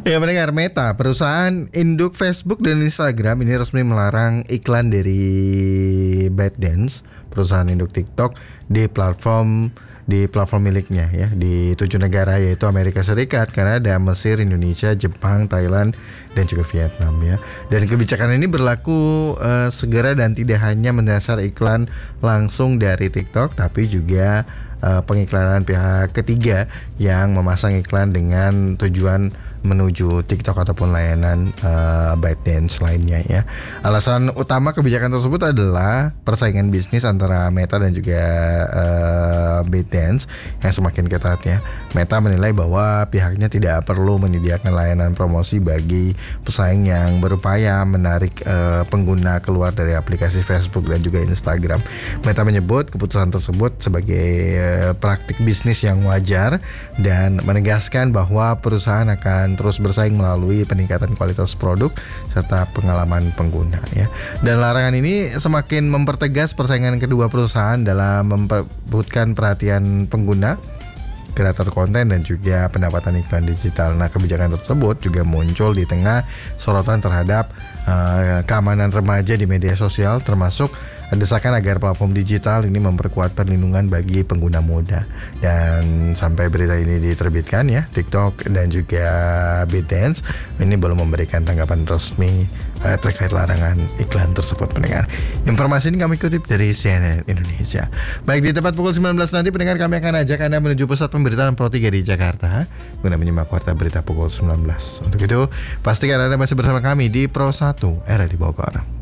Ya pendengar, Meta, perusahaan induk Facebook dan Instagram ini resmi melarang iklan dari ByteDance, perusahaan induk TikTok, di platform miliknya ya di 7 negara, yaitu Amerika Serikat, Kanada, Mesir, Indonesia, Jepang, Thailand, dan juga Vietnam ya. Dan kebijakan ini berlaku segera dan tidak hanya mendasar iklan langsung dari TikTok, tapi juga pengiklanan pihak ketiga yang memasang iklan dengan tujuan menuju TikTok ataupun layanan ByteDance lainnya ya. Alasan utama kebijakan tersebut adalah persaingan bisnis antara Meta dan juga ByteDance yang semakin ketat ya. Meta menilai bahwa pihaknya tidak perlu menyediakan layanan promosi bagi pesaing yang berupaya menarik pengguna keluar dari aplikasi Facebook dan juga Instagram. Meta menyebut keputusan tersebut sebagai praktik bisnis yang wajar dan menegaskan bahwa perusahaan akan terus bersaing melalui peningkatan kualitas produk serta pengalaman pengguna ya. Dan larangan ini semakin mempertegas persaingan kedua perusahaan dalam memperebutkan perhatian pengguna, kreator konten, dan juga pendapatan iklan digital. Nah, kebijakan tersebut juga muncul di tengah sorotan terhadap keamanan remaja di media sosial, termasuk desakan agar platform digital ini memperkuat perlindungan bagi pengguna muda. Dan sampai berita ini diterbitkan ya, TikTok dan juga ByteDance ini belum memberikan tanggapan resmi terkait larangan iklan tersebut, pendengar. Informasi ini kami kutip dari CNN Indonesia. Baik, di tepat pukul 19 nanti, pendengar, kami akan ajak Anda menuju pusat pemberitaan Pro 3 di Jakarta guna menyimak warta berita pukul 19. Untuk itu, pastikan Anda masih bersama kami di Pro 1 Era di Bogor.